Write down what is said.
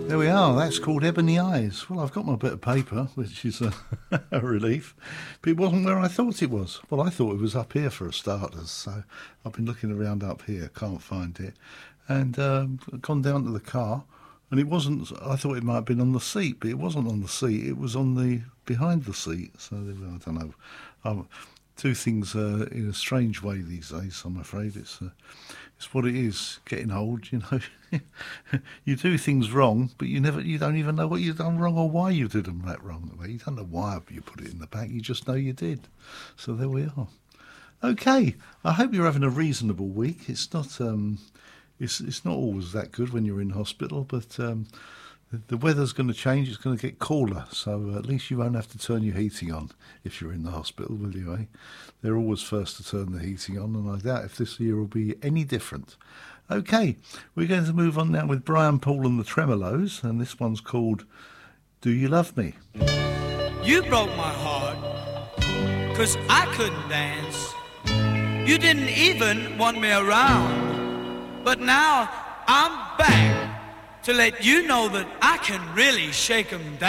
There we are. That's called Ebony Eyes. Well, I've got my bit of paper, which is a relief. But it wasn't where I thought it was. Well, I thought it was up here for a starters. So I've been looking around up here, can't find it. And gone down to the car. And it wasn't, I thought it might have been on the seat, but it wasn't on the seat. It was on the, behind the seat. So I don't know. I do things in a strange way these days, I'm afraid. It's what it is, getting old, you know. You do things wrong, but you don't even know what you've done wrong or why you did them that wrong. You don't know why you put it in the back, you just know you did. So there we are. Okay, I hope you're having a reasonable week. It's not always that good when you're in hospital, but the weather's going to change. It's going to get cooler, so at least you won't have to turn your heating on if you're in the hospital, will you, eh? They're always first to turn the heating on, and I doubt if this year will be any different. Okay, we're going to move on now with Brian Paul and the Tremolos, and this one's called Do You Love Me? You broke my heart, 'cause I couldn't dance. You didn't even want me around. But now I'm back to let you know that I can really shake 'em down.